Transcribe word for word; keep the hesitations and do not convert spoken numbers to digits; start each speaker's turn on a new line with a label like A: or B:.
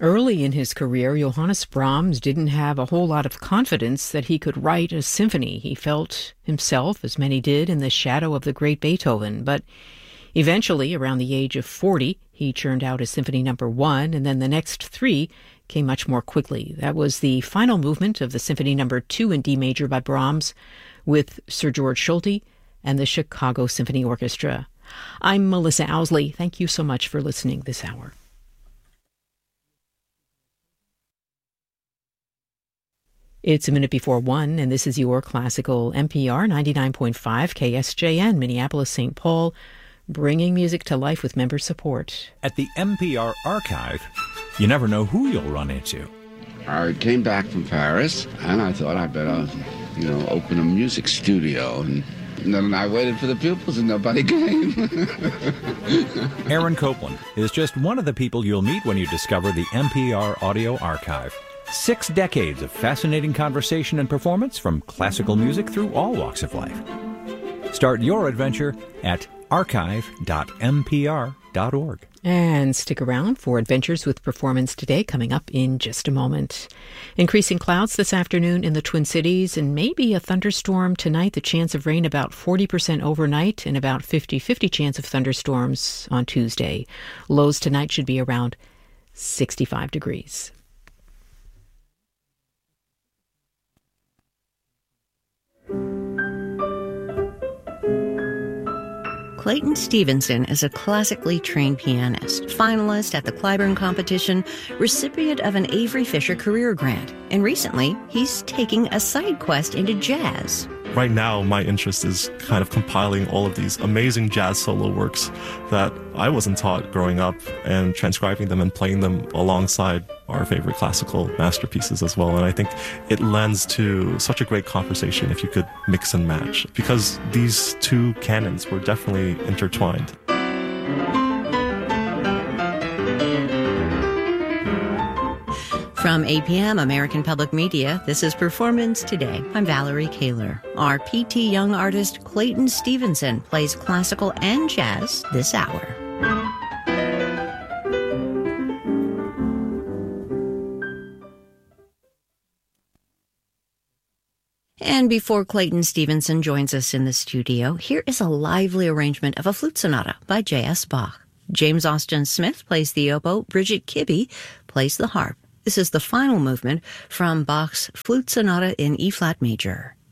A: Early in his career, Johannes Brahms didn't have a whole lot of confidence that he could write a symphony. He felt himself, as many did, in the shadow of the great Beethoven. But eventually, around the age of forty, he churned out a symphony number one, and then the next three came much more quickly. That was the final movement of the symphony number two in D major by Brahms with Sir George Solti and the Chicago Symphony Orchestra. I'm Melissa Owsley. Thank you so much for listening this hour. It's a minute before one, and this is your classical N P R ninety-nine point five K S J N, Minneapolis, Saint Paul, bringing music to life with member support.
B: At the N P R Archive, you never know who you'll run into.
C: I came back from Paris, and I thought I'd better, you know, open a music studio. And then I waited for the pupils, and nobody came.
B: Aaron Copland is just one of the people you'll meet when you discover the N P R Audio Archive. Six decades of fascinating conversation and performance from classical music through all walks of life. Start your adventure at archive dot n p r dot org.
A: And stick around for Adventures with Performance Today, coming up in just a moment. Increasing clouds this afternoon in the Twin Cities, and maybe a thunderstorm tonight. The chance of rain about forty percent overnight, and about fifty-fifty chance of thunderstorms on Tuesday. Lows tonight should be around sixty-five degrees.
D: Clayton Stevenson is a classically trained pianist, finalist at the Clyburn competition, recipient of an Avery Fisher Career Grant, and recently he's taking a side quest into jazz.
E: Right now, my interest is kind of compiling all of these amazing jazz solo works that I wasn't taught growing up and transcribing them and playing them alongside our favorite classical masterpieces as well. And I think it lends to such a great conversation if you could mix and match, because these two canons were definitely intertwined.
D: From A P M, American Public Media, this is Performance Today. I'm Valerie Kaler. Our P T Young artist Clayton Stevenson plays classical and jazz this hour. And before Clayton Stevenson joins us in the studio, here is a lively arrangement of a flute sonata by J S Bach. James Austin Smith plays the oboe, Bridget Kibbe plays the harp. This is the final movement from Bach's Flute Sonata in E-flat major.